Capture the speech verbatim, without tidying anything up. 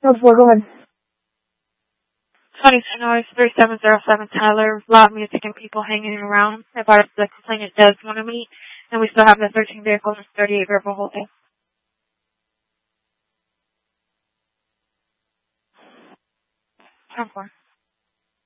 No, four, go ahead. twenty-two North, thirty-seven oh seven Tyler, loud music and people hanging around. Advised the complainant does want to meet, and we still have the thirteen vehicles and thirty-eight verbal holding. ten four.